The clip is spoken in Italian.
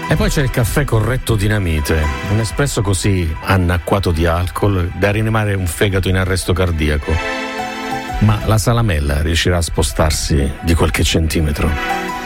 E poi c'è il caffè corretto dinamite, un espresso così annacquato di alcol da rianimare un fegato in arresto cardiaco. Ma la salamella riuscirà a spostarsi di qualche centimetro.